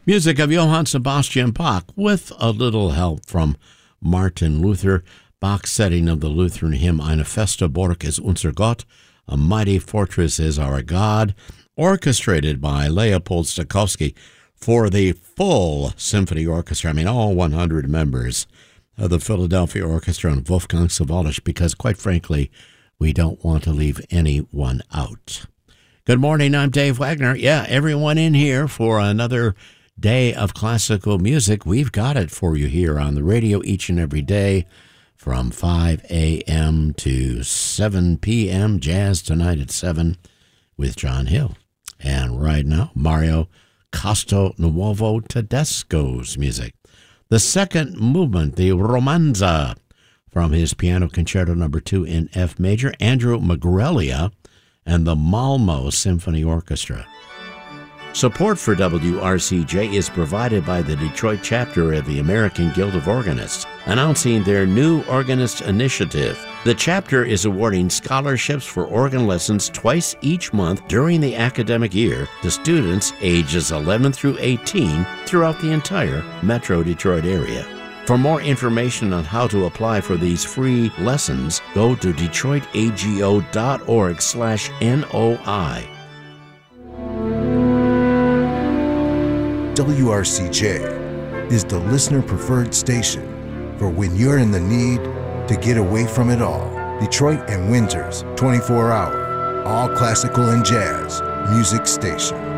Music of Johann Sebastian Bach with a little help from Martin Luther. Bach's setting of the Lutheran hymn Eine feste Burg ist unser Gott, a mighty fortress is our God, orchestrated by Leopold Stokowski for the full symphony orchestra. All 100 members of the Philadelphia Orchestra and Wolfgang Sawallisch, because quite frankly, we don't want to leave anyone out. Good morning, I'm Dave Wagner. Yeah, everyone in here for another day of classical music. We've got it for you here on the radio each and every day from 5 a.m. to 7 p.m. Jazz Tonight at 7 with John Hill. And right now, Mario Castelnuovo Tedesco's music. The second movement, the Romanza, from his Piano Concerto No. 2 in F major, Andrew Magrellia and the Malmo Symphony Orchestra. Support for WRCJ is provided by the Detroit chapter of the American Guild of Organists, announcing their new organist initiative. The chapter is awarding scholarships for organ lessons twice each month during the academic year to students ages 11 through 18 throughout the entire Metro Detroit area. For more information on how to apply for these free lessons, go to detroitago.org/NOI. WRCJ is the listener-preferred station for when you're in the need to get away from it all. Detroit and Windsor's 24-hour, all classical and jazz music station.